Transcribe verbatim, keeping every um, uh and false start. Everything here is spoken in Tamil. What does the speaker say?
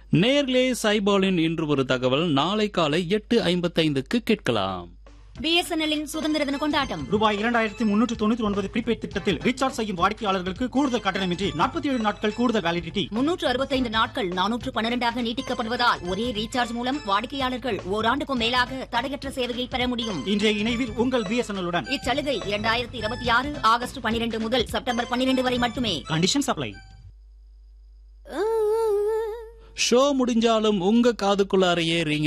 நேர்லே சைபாலின் இன்று ஒரு தகவல் நாளை காலை எட்டு ஐம்பத்தைந்துக்கு கேட்கலாம். பிஎஸ்என்எல்லின் சுதந்திர தின கொண்டாட்டம் ரூபாய் இரண்டாயிரத்தி முன்னூற்று தொண்ணூற்றி ஒன்பது ப்ரீபெய்ட் திட்டத்தில் ரீசார்ஜ் செய்யும் வாடிக்கையாளர்களுக்கு கூடுதல் கட்டணமின்றி நாற்பத்தி ஏழு நாட்கள் கூடுதல் வேலிடிட்டி. முன்னூற்று அறுபத்தைந்து நாட்கள் நானூற்று பன்னிரண்டாக நீட்டிக்கப்படுவதால் ஒரே ரீசார்ஜ் மூலம் வாடிக்கையாளர்கள் ஓராண்டுக்கும் மேலாக தடையற்ற சேவையை பெற முடியும். இன்றைய இணைவில் உங்கள் பிஎஸ்என்எல் உடன். இச்சலுகை இரண்டாயிரத்தி இருபத்தி ஆறு ஆகஸ்ட் பன்னிரண்டு முதல் செப்டம்பர் பன்னிரண்டு வரை மட்டுமே. Condition apply. ஷோ முடிஞ்சாலும் உங்க காதுக்குள்ளாரையே